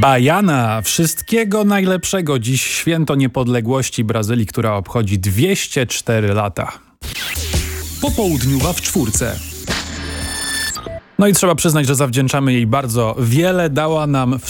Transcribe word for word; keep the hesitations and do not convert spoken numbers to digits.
Bajana, wszystkiego najlepszego. Dziś święto niepodległości Brazylii, która obchodzi dwieście cztery lata. Popołudniowa w czwórce. No i trzeba przyznać, że zawdzięczamy jej bardzo wiele. Dała nam